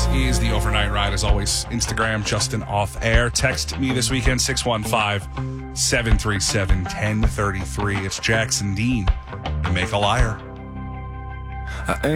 is the Overnight Ride. As always, Instagram, Justin Off Air. Text me this weekend, 615-737-1033. It's Jackson Dean and Make a Liar.